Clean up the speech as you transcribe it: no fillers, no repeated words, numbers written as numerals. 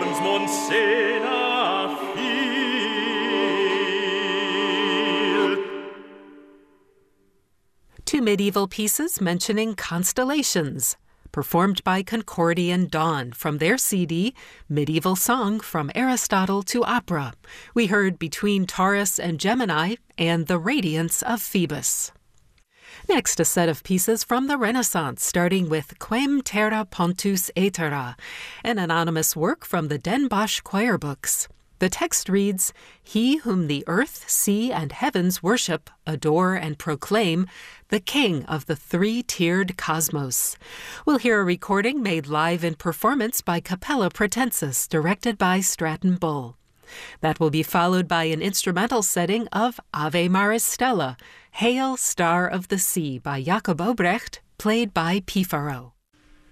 Two medieval pieces mentioning constellations, performed by Concordian Dawn from their CD, Medieval Song from Aristotle to Opera. We heard Between Taurus and Gemini and The Radiance of Phoebus. Next, a set of pieces from the Renaissance, starting with Quem Terra Pontus Aetera, an anonymous work from the Den Bosch choir books. The text reads, "He whom the earth, sea, and heavens worship, adore, and proclaim, the king of the three-tiered cosmos." We'll hear a recording made live in performance by Capella Pratensis, directed by Stratton Bull. That will be followed by an instrumental setting of Ave Maris Stella, Hail, Star of the Sea by Jacob Obrecht, played by Pifaro.